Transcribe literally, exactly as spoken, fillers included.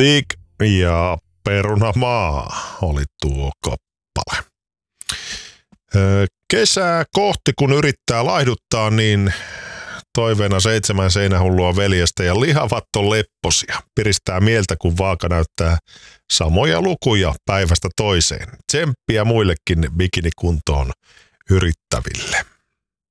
Big ja Perunamaa oli tuo kappale. Kesää kohti, kun yrittää laihduttaa, niin toiveena seitsemän seinähullua veljestä ja lihavat on lepposia. Piristää mieltä, kun vaaka näyttää samoja lukuja päivästä toiseen. Tsemppiä muillekin bikinikuntoon yrittäville.